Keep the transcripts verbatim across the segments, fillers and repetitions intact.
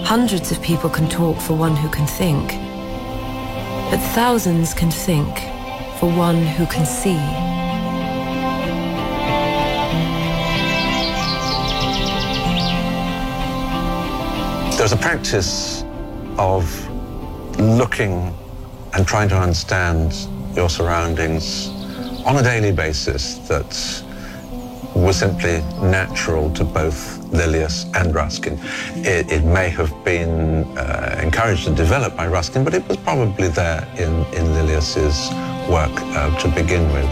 Hundreds of people can talk for one who can think, but thousands can think for one who can see. There's a practice of looking and trying to understand your surroundings on a daily basis that was simply natural to both Lilias and Ruskin. It, it may have been uh, encouraged and developed by Ruskin, but it was probably there in, in Lilias's work uh, to begin with.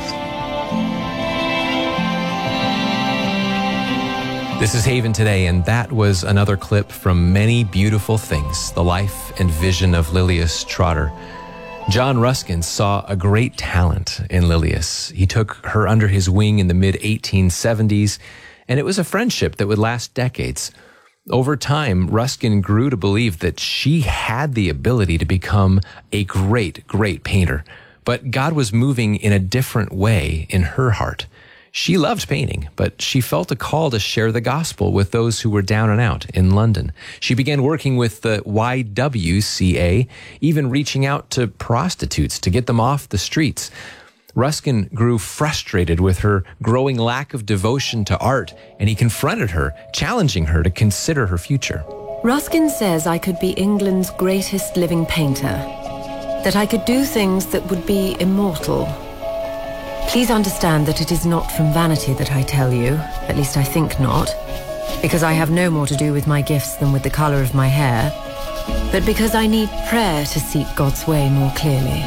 This is Haven Today, and that was another clip from Many Beautiful Things, the life and vision of Lilias Trotter. John Ruskin saw a great talent in Lilias. He took her under his wing in the mid eighteen seventies, and it was a friendship that would last decades. Over time, Ruskin grew to believe that she had the ability to become a great, great painter. But God was moving in a different way in her heart. She loved painting, but she felt a call to share the gospel with those who were down and out in London. She began working with the Y W C A, even reaching out to prostitutes to get them off the streets. Ruskin grew frustrated with her growing lack of devotion to art, and he confronted her, challenging her to consider her future. Ruskin says I could be England's greatest living painter, that I could do things that would be immortal. Please understand that it is not from vanity that I tell you, at least I think not, because I have no more to do with my gifts than with the color of my hair, but because I need prayer to seek God's way more clearly.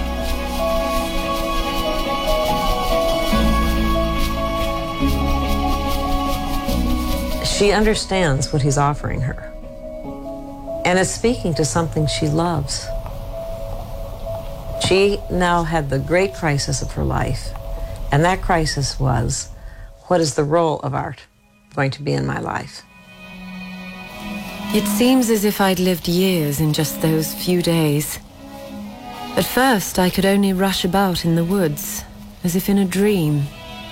She understands what he's offering her and is speaking to something she loves. She now had the great crisis of her life. And that crisis was, what is the role of art going to be in my life? It seems as if I'd lived years in just those few days. At first, I could only rush about in the woods, as if in a dream.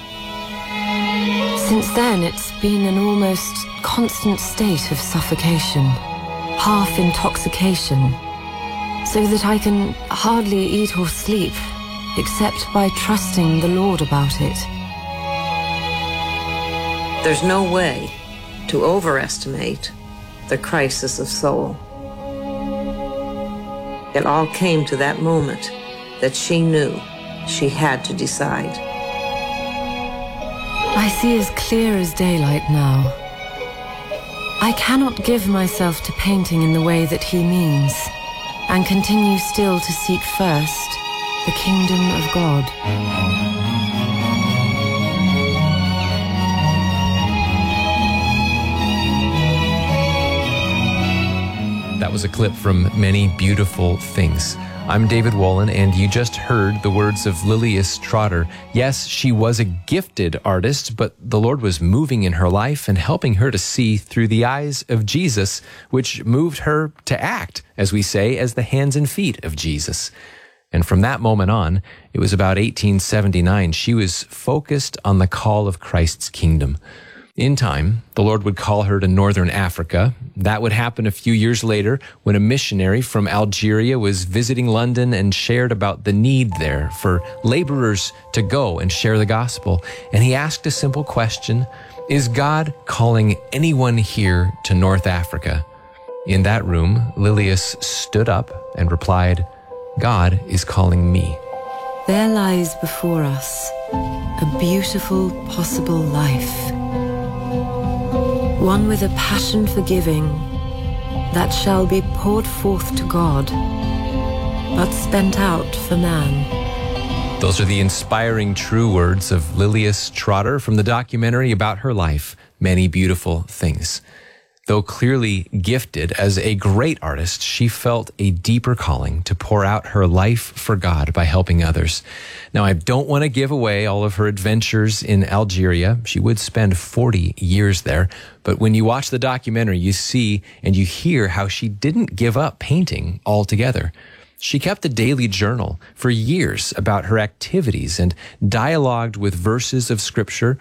Since then, it's been an almost constant state of suffocation, half intoxication, so that I can hardly eat or sleep, except by trusting the Lord about it. There's no way to overestimate the crisis of soul. It all came to that moment that she knew she had to decide. I see as clear as daylight now. I cannot give myself to painting in the way that he means, and continue still to seek first the kingdom of God. That was a clip from Many Beautiful Things. I'm David Wolin, and you just heard the words of Lilias Trotter. Yes, she was a gifted artist, but the Lord was moving in her life and helping her to see through the eyes of Jesus, which moved her to act, as we say, as the hands and feet of Jesus. And from that moment on, it was about eighteen seventy-nine, she was focused on the call of Christ's kingdom. In time, the Lord would call her to northern Africa. That would happen a few years later when a missionary from Algeria was visiting London and shared about the need there for laborers to go and share the gospel. And he asked a simple question: is God calling anyone here to North Africa? In that room, Lilias stood up and replied, God is calling me. There lies before us a beautiful possible life. One with a passion for giving that shall be poured forth to God, but spent out for man. Those are the inspiring true words of Lilias Trotter from the documentary about her life, Many Beautiful Things. Though clearly gifted as a great artist, she felt a deeper calling to pour out her life for God by helping others. Now, I don't want to give away all of her adventures in Algeria. She would spend forty years there. But when you watch the documentary, you see and you hear how she didn't give up painting altogether. She kept a daily journal for years about her activities and dialogued with verses of Scripture.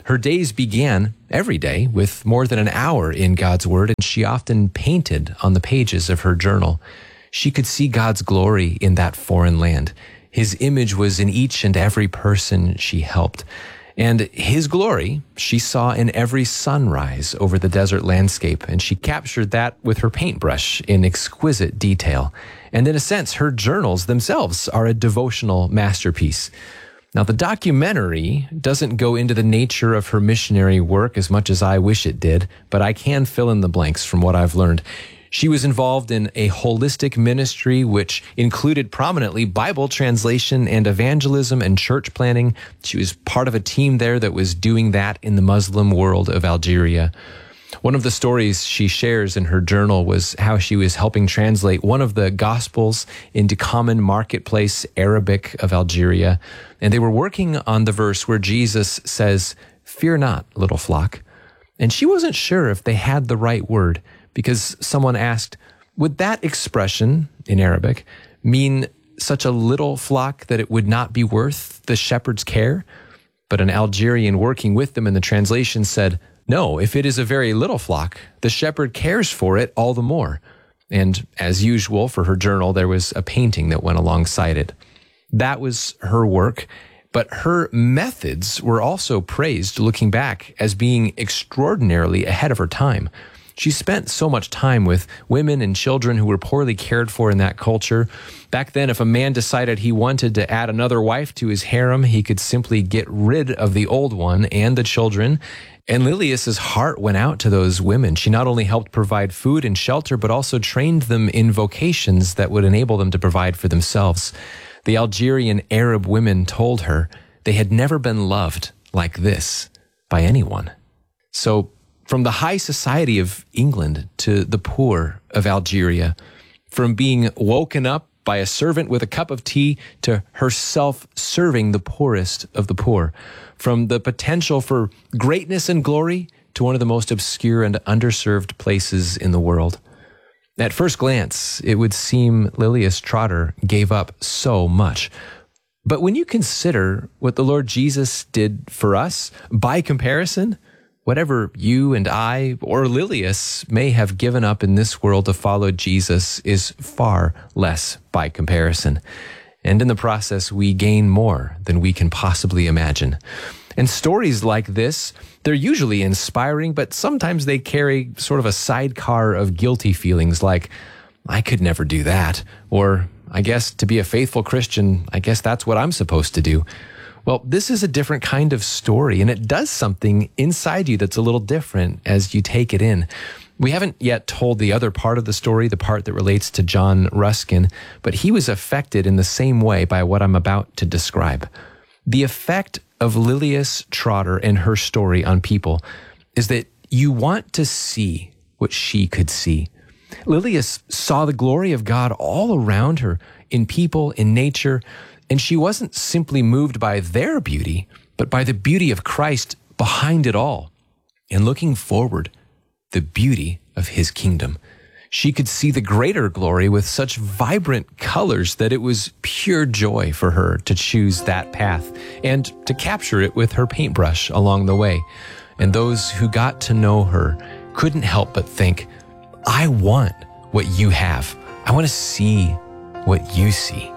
Her days began every day with more than an hour in God's Word, and she often painted on the pages of her journal. She could see God's glory in that foreign land. His image was in each and every person she helped. And His glory she saw in every sunrise over the desert landscape, and she captured that with her paintbrush in exquisite detail. And in a sense, her journals themselves are a devotional masterpiece. Now, the documentary doesn't go into the nature of her missionary work as much as I wish it did, but I can fill in the blanks from what I've learned. She was involved in a holistic ministry which included prominently Bible translation and evangelism and church planting. She was part of a team there that was doing that in the Muslim world of Algeria. One of the stories she shares in her journal was how she was helping translate one of the Gospels into common marketplace Arabic of Algeria. And they were working on the verse where Jesus says, "Fear not, little flock." And she wasn't sure if they had the right word, because someone asked, would that expression in Arabic mean such a little flock that it would not be worth the shepherd's care? But an Algerian working with them in the translation said, no, if it is a very little flock, the shepherd cares for it all the more. And as usual for her journal, there was a painting that went alongside it. That was her work, but her methods were also praised looking back as being extraordinarily ahead of her time. She spent so much time with women and children who were poorly cared for in that culture. Back then, if a man decided he wanted to add another wife to his harem, he could simply get rid of the old one and the children. And Lilius's heart went out to those women. She not only helped provide food and shelter, but also trained them in vocations that would enable them to provide for themselves. The Algerian Arab women told her they had never been loved like this by anyone. So, from the high society of England to the poor of Algeria, from being woken up by a servant with a cup of tea to herself serving the poorest of the poor, from the potential for greatness and glory to one of the most obscure and underserved places in the world. At first glance, it would seem Lilius Trotter gave up so much. But when you consider what the Lord Jesus did for us, by comparison, whatever you and I or Lilius may have given up in this world to follow Jesus is far less by comparison. And in the process, we gain more than we can possibly imagine. And stories like this, they're usually inspiring, but sometimes they carry sort of a sidecar of guilty feelings like, I could never do that. Or, I guess to be a faithful Christian, I guess that's what I'm supposed to do. Well, this is a different kind of story, and it does something inside you that's a little different as you take it in. We haven't yet told the other part of the story, the part that relates to John Ruskin, but he was affected in the same way by what I'm about to describe. The effect of Lilius Trotter and her story on people is that you want to see what she could see. Lilius saw the glory of God all around her, in people, in nature, and she wasn't simply moved by their beauty, but by the beauty of Christ behind it all. And looking forward, the beauty of His kingdom. She could see the greater glory with such vibrant colors that it was pure joy for her to choose that path and to capture it with her paintbrush along the way. And those who got to know her couldn't help but think, I want what you have. I want to see what you see.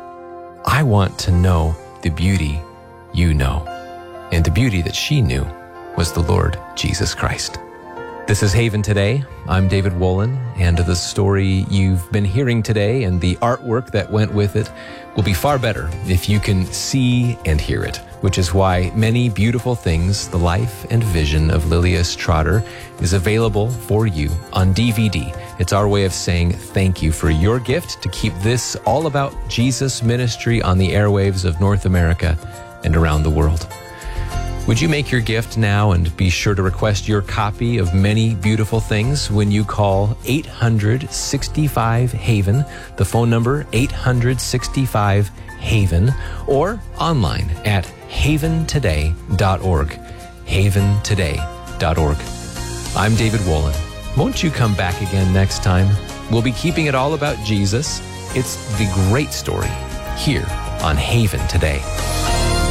I want to know the beauty you know. And the beauty that she knew was the Lord Jesus Christ. This is Haven Today. I'm David Wolin, and the story you've been hearing today and the artwork that went with it will be far better if you can see and hear it, which is why Many Beautiful Things, the life and vision of Lilius Trotter, is available for you on D V D. It's our way of saying thank you for your gift to keep this all about Jesus ministry on the airwaves of North America and around the world. Would you make your gift now and be sure to request your copy of Many Beautiful Things when you call eight hundred sixty-five Haven, the phone number eight hundred sixty-five Haven, or online at haven today dot org, haven today dot org. I'm David Wolin. Won't you come back again next time? We'll be keeping it all about Jesus. It's the great story here on Haven Today.